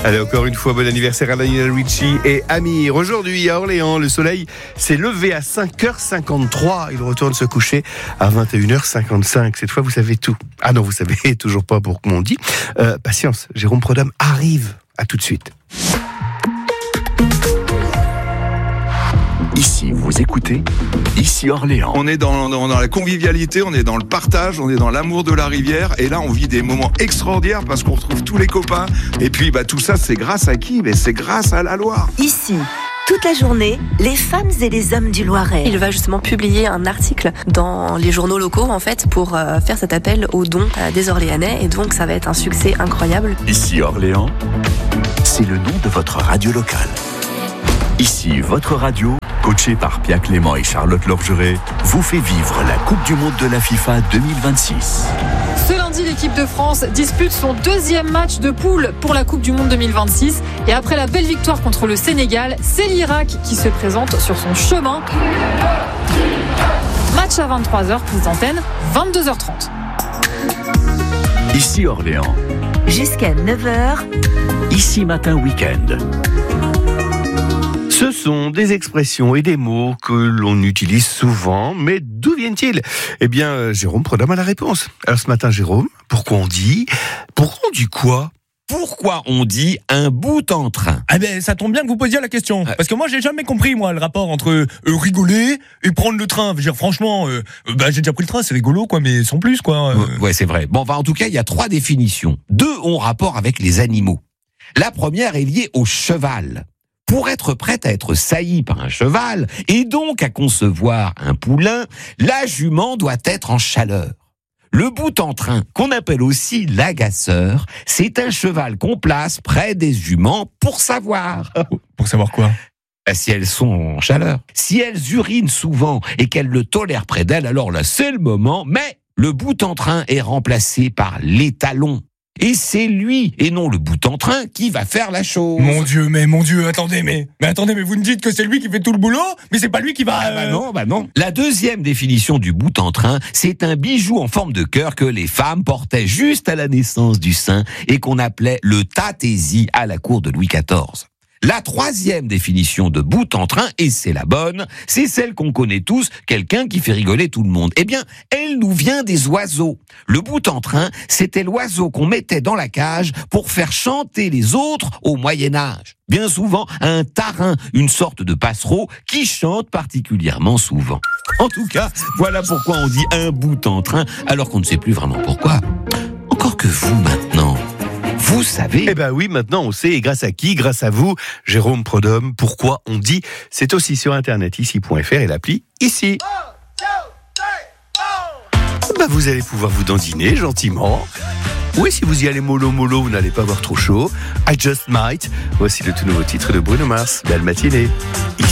Allez, encore une fois, bon anniversaire à Lionel Richie et Amir. Aujourd'hui, à Orléans, le soleil s'est levé à 5h53. Il retourne se coucher à 21h55. Cette fois, vous savez tout. Ah non, vous savez toujours pas pour qu'on dit. Patience, Jérôme Prodhomme arrive. À tout de suite. Ici, vous écoutez, ici Orléans. On est dans la convivialité, on est dans le partage, on est dans l'amour de la rivière. Et là, on vit des moments extraordinaires parce qu'on retrouve tous les copains. Et puis, tout ça, c'est grâce à qui ? C'est grâce à la Loire. Ici, toute la journée, les femmes et les hommes du Loiret. Il va justement publier un article dans les journaux locaux, en fait, pour faire cet appel aux dons des Orléanais. Et donc, ça va être un succès incroyable. Ici Orléans, c'est le nom de votre radio locale. Ici, votre radio, coachée par Pia Clément et Charlotte Lorgeret, vous fait vivre la Coupe du Monde de la FIFA 2026. Ce lundi, l'équipe de France dispute son deuxième match de poule pour la Coupe du Monde 2026. Et après la belle victoire contre le Sénégal, c'est l'Irak qui se présente sur son chemin. Match à 23h, prise d'antenne, 22h30. Ici Orléans. Jusqu'à 9h. Ici Matin Week-end. Ce sont des expressions et des mots que l'on utilise souvent, mais d'où viennent-ils ? Eh bien, Jérôme Prodhomme a la réponse. Alors ce matin, Jérôme, pourquoi on dit quoi ? Pourquoi on dit un bout en train ? Ah ben, ça tombe bien que vous posiez la question. Parce que moi, j'ai jamais compris, le rapport entre rigoler et prendre le train. Je veux dire, franchement, j'ai déjà pris le train, c'est rigolo, mais sans plus, quoi. Ouais, c'est vrai. Bon, en tout cas, il y a 3 définitions. 2 ont rapport avec les animaux. La première est liée au cheval. Pour être prête à être saillie par un cheval, et donc à concevoir un poulain, la jument doit être en chaleur. Le bout en train, qu'on appelle aussi l'agaceur, c'est un cheval qu'on place près des juments pour savoir. Pour savoir quoi ? Si elles sont en chaleur. Si elles urinent souvent et qu'elles le tolèrent près d'elles, alors là, c'est le moment, mais le bout en train est remplacé par l'étalon. Et c'est lui, et non le bout en train, qui va faire la chose. Mon Dieu, attendez, mais vous me dites que c'est lui qui fait tout le boulot, mais c'est pas lui qui va... Non. La deuxième définition du bout en train, c'est un bijou en forme de cœur que les femmes portaient juste à la naissance du sein et qu'on appelait le tatési à la cour de Louis XIV. La troisième définition de bout en train, et c'est la bonne, c'est celle qu'on connaît tous, quelqu'un qui fait rigoler tout le monde. Eh bien, elle nous vient des oiseaux. Le bout en train, c'était l'oiseau qu'on mettait dans la cage pour faire chanter les autres au Moyen-Âge. Bien souvent, un tarin, une sorte de passereau qui chante particulièrement souvent. En tout cas, voilà pourquoi on dit un bout en train, alors qu'on ne sait plus vraiment pourquoi. Encore que vous, maintenant... Vous savez ? Eh ben oui, maintenant on sait, et grâce à qui ? Grâce à vous, Jérôme Prodhomme. Pourquoi on dit ? C'est aussi sur internet, ici.fr et l'appli ici. Vous allez pouvoir vous dandiner gentiment. Oui, si vous y allez mollo, vous n'allez pas avoir trop chaud. I Just Might. Voici le tout nouveau titre de Bruno Mars. Belle matinée. Ici.